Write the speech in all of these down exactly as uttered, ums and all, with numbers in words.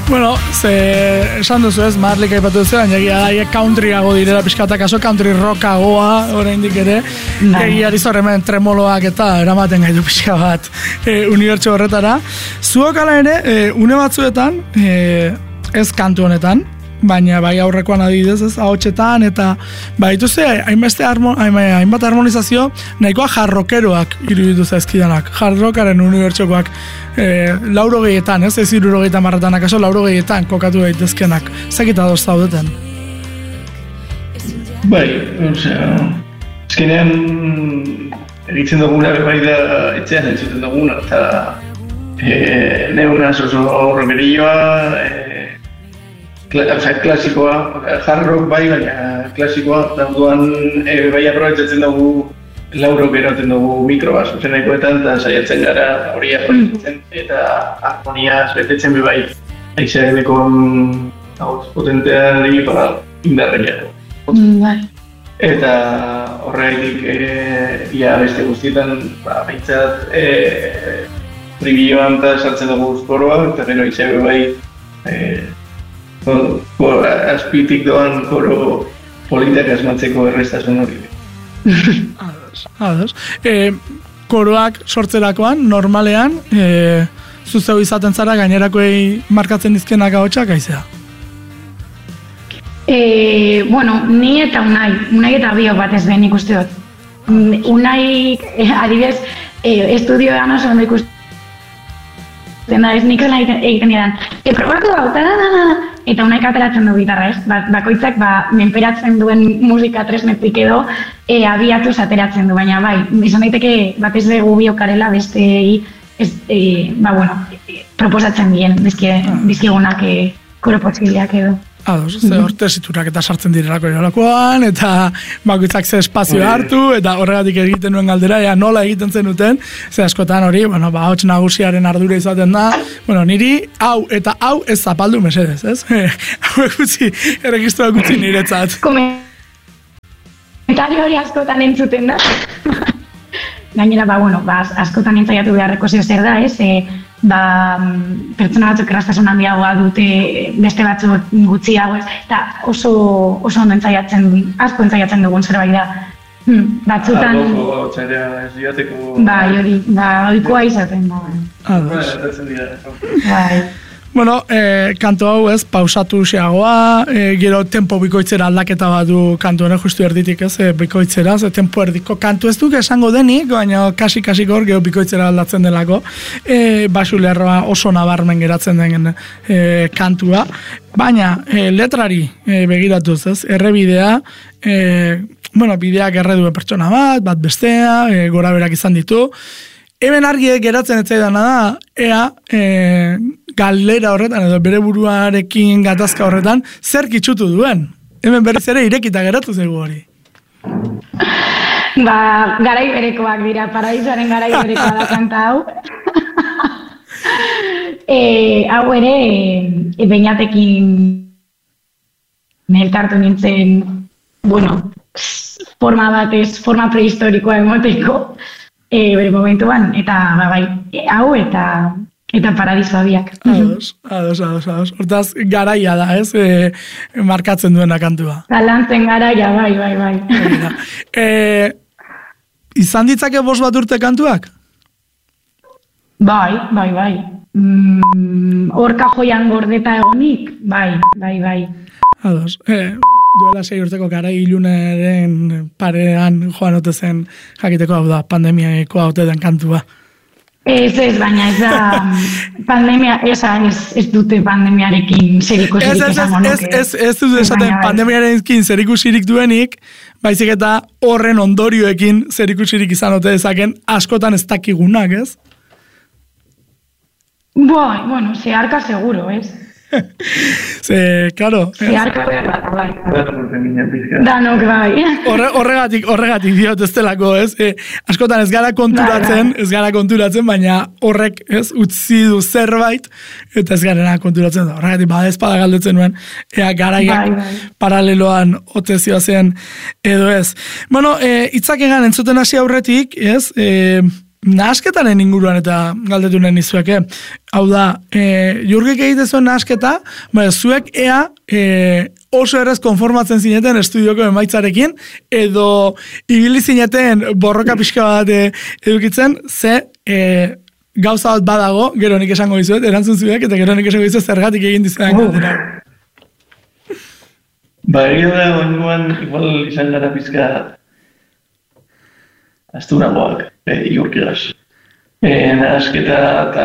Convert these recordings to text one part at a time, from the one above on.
Bueno, ze esan duzu ez, Marlik aipatu duzu, baina egia da, countryago direla pixkata, kaso country rockagoa, oraindik ere, egia arizu hemen tremoloak eta eramaten gaitu pixka bat e, unibertso horretara. Zuok ala ere, e, une batzuetan, e, ez kantu honetan, baina bai aurrekoan adibidez, ez, ahotsetan, eta baituzte, hainbeste harmo, hainbat harmonizazio, nahikoa jarrokeroak iruditu zaizkidanak, jarrokaren unibertsokoak, e, lauro gehietan, ez, ez iruro gehietan marretan, akaso lauro gehietan kokatu daitezkenak, zekita doz zaudeten? Bai, osea, ezkenean egitzen duguna bai da etxean entzuten duguna, eta e, neunaz oso romerilloa, e, klasikoa, hard rock bai, baina klasikoa, dauduan e, bai aprobetsatzen dugu laurok eroten dugu mikroa zuzenekoetan, eta saiatzen gara hori aprobetsatzen, eta harmonia betetzen be bai, aizeareneko potentea digi para indarrekia. Eta horregatik e, ia beste guztietan, ba, baitzat e, tribilloan eta sartzen dugu koroa, eta gero aize be bai, e, Por, azpitik doan koro politak asmatzeko errestasun hori. Ados, ados. E, koroak sortzerakoan, normalean, e, zuzeu izaten zara gainerakoei markatzen dizkenak ahotsak aizea? E, bueno, ni eta Unai, Unai eta biok batez behin ikuste dut. Unai, e, adibidez, e, estudioan oso ondo ikusten da, ez nik egiten edan. E, probatu hau, da, da, da, eta Unaik ateratzen du gitarra, ez? Ba, bakoitzak ba, menperatzen duen musika tresnetik edo e, abiatuz ateratzen du, baina bai, izan daiteke batez dugu biokarela beste ez, e, ba, bueno, e, proposatzen dien, dizkigunak e, koro posibiliak edo. Ados, ze hor tesiturak eta sartzen direlako erolakoan, eta bakoitzak ze espazio hartu, eta horregatik egiten nuen galdera, ea nola egiten zenuten, ze askotan hori, bueno, ba, hots nagusiaren ardura izaten da, bueno, niri hau eta hau ez zapaldu mesedez, ez? Hau egutzi, erregistroak utzi niretzat. Komentario hori askotan entzuten da. Gainera, ba, bueno, ba, askotan entzaiatu beharreko zeo zer da, ez? E, ba, pertsona batzuk erraztasun handiagoa dute, beste batzuk gutxiago, ez? Eta oso, oso ondo entzaiatzen, asko entzaiatzen dugun zerbait da. Hmm, batzutan... Aloko, txarea ez diateko... Bai, hori, ba, oikoa izaten da. Bai. Bueno, eh, kantu hau ez, pausatu xeagoa, eh, gero tempo bikoitzera aldaketa bat du kantu honek justu erditik ez, eh, bikoitzera, ze tempo erdiko kantu ez duk esango denik, baina kasi-kasik hor gero bikoitzera aldatzen delako, eh, basu lerroa oso nabarmen geratzen den eh, kantua, baina eh, letrari eh, begiratuz ez, errebidea, eh, bueno, bideak erreduen pertsona bat, bat bestea, eh, gora berak izan ditu, hemen argi geratzen etzaidana da, ea e, galera horretan edo bere buruarekin gatazka horretan zer kitxutu duen. Hemen berriz ere irekita geratu zaigu hori. Ba, garai berekoak dira, paraisoaren garai berekoa da kanta hau. e, hau ere, e, beinatekin elkartu nintzen, bueno, forma batez, forma prehistorikoa emoteko, E, bere momentuan, eta ba, bai, e, hau eta eta paradisoa biak. Ados, ados, ados, ados. Hortaz, garaia da, ez? E, markatzen duena kantua. Galantzen garaia, bai, bai, bai. e, izan ditzake bost bat urte kantuak? Bai, bai, bai. Mm, orka joian gordeta egonik? Bai, bai, bai. Ados, e, duela sei urteko garai ilunaren parean joan ote zen jakiteko hau da, pandemiako haute den kantua. Ez ez, baina ez da pandemia, esa, ez, ez dute pandemiarekin zerikusirik esango nuke. Ez, ez, ez dut esaten pandemiarekin zerikusirik duenik, baizik eta horren ondorioekin zerikusirik izan ote dezaken askotan ez dakigunak, ez? Bai, bueno, zeharka seguro, ez? Ze, claro. Zeharka behar, bai. Danok, bai. Horre, horregatik, horregatik diot ez delako, ez? E, askotan ez gara konturatzen, ez gara konturatzen, baina horrek, ez, utzi du zerbait, eta ez garena konturatzen da. Horregatik, bada ezpada galdetzen nuen, ea garaiak bai, bai. Paraleloan otezioa zen edo ez. Bueno, e, itzak egan entzuten hasi aurretik, ez? E, nahasketaren inguruan eta galdetu nahi nizueke. Hau da, e, Jurgik egite zuen nahasketa, ba, zuek ea e, oso errez konformatzen zineten estudioko emaitzarekin, edo ibili zineten borroka pixka bat e, edukitzen, ze e, gauza bat badago, gero nik esango dizuet, erantzun zuek, eta gero nik esango dizuet zergatik egin dizuetan galdera. Ba, egia da, oingoan, igual izan gara pizka astunagoak, e, Jurkigaz. E, nahasketa eta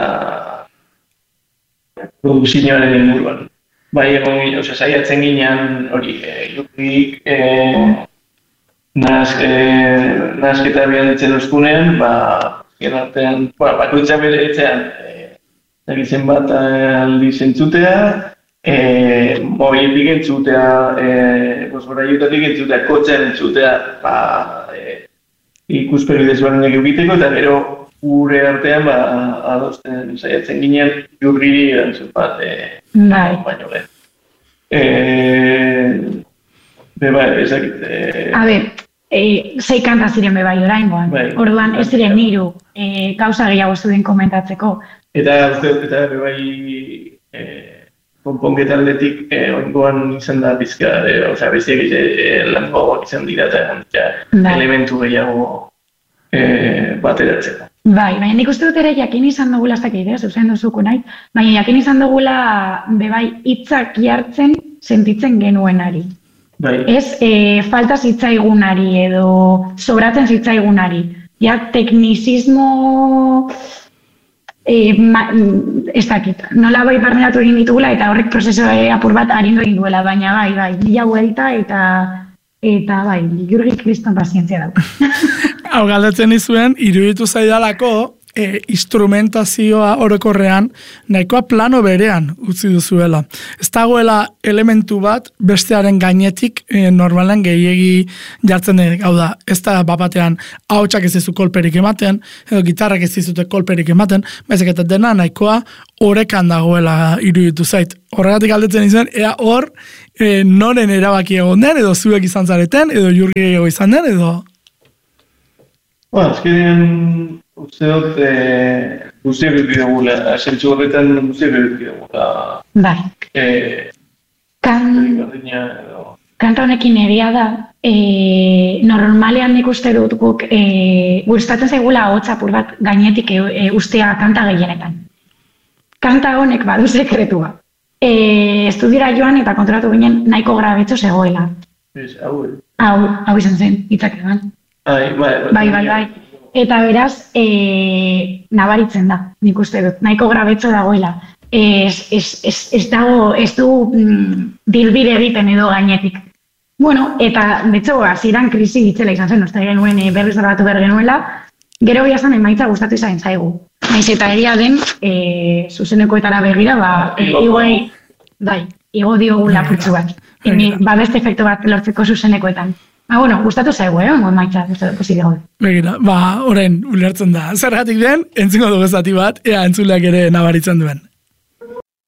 produkzioaren inguruan. Bai, egon, ose, saiatzen ginean hori, e, Jurkik e, nahasketa e, nahasketa bian ditzen oskunean, ba, gen artean, ba, bakoitza bere etxean, e, zagitzen bat aldi zentzutea, e, mobiletik entzutea, e, bosboraiutatik entzutea, kotxean entzutea, ba, e, ikuspegi desberdinak egiteko, eta gero gure artean ba, adosten saiatzen ginen Jurgiri erantzun bat e, bai. baino lehen. E, be bai, ezakit. E, A ber, e, sei kanta ziren be bai oraingoan. Bai. Orduan ez ziren hiru e, gauza gehiago zuen komentatzeko. eta uste dut, eta be bai e, konponketa aldetik e, oingoan izan da pizka, e, osea, bestiak e, lango izan dira eta Bai. elementu gehiago e, bateratzeko. Bai, baina nik uste dut ere jakin izan dugula, ez dakit, eh, zuzen duzuko nahi, baina jakin izan dugula bebai hitzak jartzen sentitzen genuenari. Bai. Ez e, falta zitzaigunari edo sobratzen zitzaigunari. Ja, teknizismo e, ma, ez dakit, nola bai barneratu egin ditugula eta horrek prozeso e, apur bat arindu egin duela, baina bai, bai, bila huelta eta eta bai, Jurgi kriston pazientzia dau. Hau galdetzen izuen, iruditu zaidalako e, instrumentazioa orokorrean nahikoa plano berean utzi duzuela. Ez dagoela elementu bat bestearen gainetik e, normalen gehiegi jartzen denik. Hau da, ez da bapatean ahotsak ez dizu kolperik ematen, edo gitarrak ez dizute kolperik ematen, baizik eta dena nahikoa orekan dagoela iruditu zait. Horregatik galdetzen izuen, ea hor e, noren erabaki egon den, edo zuek izan zareten, edo Jurgi gehiago izan den, edo... Ba, azkenean, uste dut, e, guztiak eduki dugula, zentzu horretan guztiak eduki dugula. Bai. E, Kan... berdina edo... Kanta honekin egia da, e, normalean nik uste dut guk, e, gustatzen zaigula ahotsa apur bat gainetik e, e, ustea kanta gehienetan. Kanta honek badu sekretua. E, estudiora joan eta konturatu ginen nahiko grabetxo zegoela. Ez, hau, Hau, hau izan zen, hitzak egan. Ai, bai, Bai, bai, bai. Eta beraz, e, nabaritzen da, nik uste dut, nahiko grabetxo dagoela. Ez, ez, ez, ez dago, ez du mm, dilbide egiten edo gainetik. Bueno, eta, betxo, hasieran krisi ditzela izan zen, uste genuen e, berriz grabatu behar genuela, gero biazan emaitza gustatu izan zaigu. Naiz eta egia den, e, zuzenekoetara begira, ba, e, igoi, bai, igo diogu laputzu bat. E, ba, beste efektu bat lortzeko zuzenekoetan. Ah, bueno, gustatu zaigu, eh? Ongo emaitza, gustatu posible gaude. Begira, ba, orain ulertzen da. Zergatik den, entzingo dugu zati bat, ea entzuleak ere nabaritzen duen.